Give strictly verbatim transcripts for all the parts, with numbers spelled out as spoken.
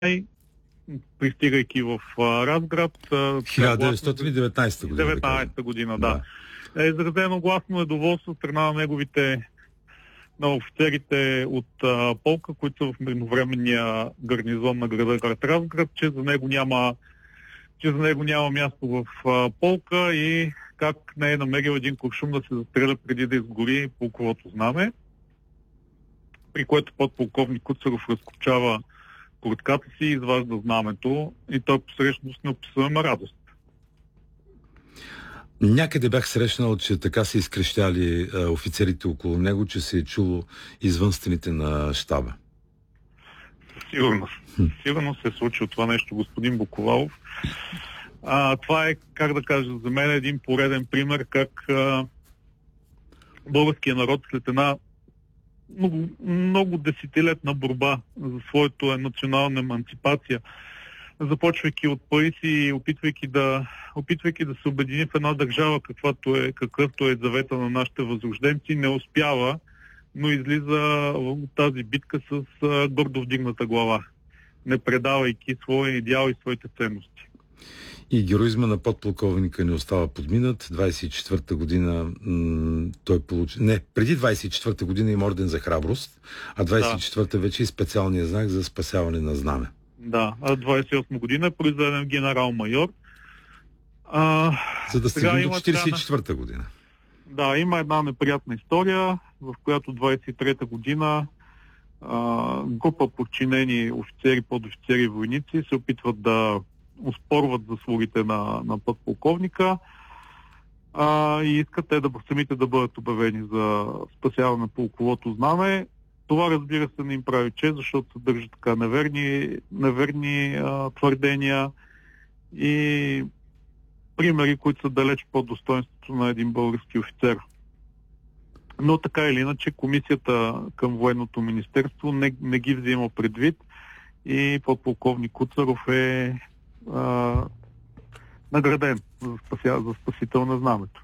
пристигайки в а, Разград. хиляда деветстотин и деветнадесета година. деветнадесета година, да. да. Е изразено гласно недоволство от страна на неговите, на офицерите от а, полка, които са в едновременния гарнизон на града град Разград, че за него няма, че за него няма място в а, полка и как не е намерил един куршум да се застреля преди да изгори полковото знаме, при което подполковник Куцаров разкопчава куртката си и изважда знамето и той посрещна с неописуема радост. Някъде бях срещнал, че така са изкрещяли а, офицерите около него, че се е чуло извън стените на щаба. Сигурно. Сигурно се е случило това нещо, господин Буковалов. А, това е, как да кажа, за мен един пореден пример как а, българският народ след една много, много десетилетна борба за своето национална еманципация, започвайки от пари си, опитвайки да, опитвайки да се обедини в една държава, каквато е, какъвто е завета на нашите възрожденци, не успява, но излиза от тази битка с а, гордо вдигната глава, не предавайки своя идеал и своите ценности. И героизма на подполковника не остава подминат. двадесет и четвърта година м- той получи... Не, преди двадесет и четвърта година има орден за храброст, а двадесет и четвърта да. вече е специалният знак за спасяване на знаме. Да, а двадесет и осма година е произведен генерал-майор. А, за да стигне до четиридесет и четвърта година. Да, има една неприятна история, в която двадесет и трета година а, група подчинени офицери, подофицери и войници се опитват да оспорват заслугите на, на подполковника а, и искат те да самите да бъдат обявени за спасяване на полковото знаме. Това, разбира се, не им прави чест, защото съдържа така неверни, неверни а, твърдения и примери, които са далеч под достоинството на един български офицер. Но така или иначе, комисията към военното министерство не, не ги взима предвид и подполковник Куцаров е а, награден за, спася, за спасител на знамето.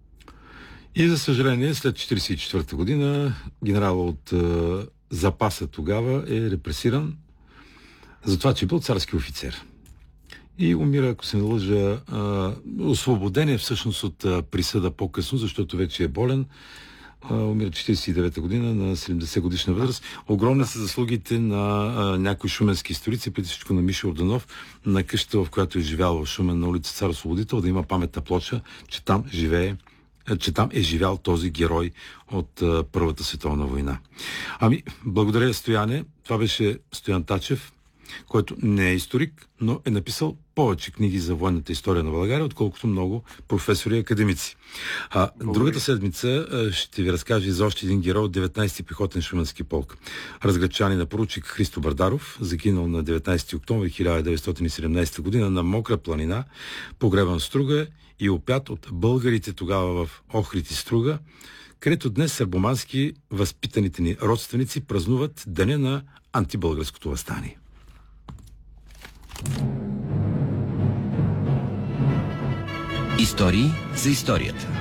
И за съжаление, след четиридесет и четвърта година генерал от а, запаса тогава е репресиран за това, че е бил царски офицер. И умира, ако се не лъжа, а, освободен е всъщност от а, присъда по-късно, защото вече е болен. А, умира четиридесет и девета година на седемдесет годишна възраст. Огромни са заслугите на а, някои шуменски историци, преди всичко на Мишо Орданов, на къщата, в която е живял в Шумен на улица Цар Освободител, да има паметна плоча, че там живее, че там е живял този герой от а, Първата световна война. Ами, благодаря, Стояне. Това беше Стоян Тачев, който не е историк, но е написал повече книги за военната история на България, отколкото много професори и академици. А, другата седмица а, ще ви разкажа за още един герой от деветнадесети пехотен шуменски полк. Разградчанин на поручик Христо Бардаров, загинал на деветнадесети октомври хиляда деветстотин и седемнадесета година на Мокра планина, погребан в Струга и опят от българите тогава в Охрид и Струга, където днес сърбомански възпитаните ни родственици празнуват деня на антибългарското въстание. Истории за историята.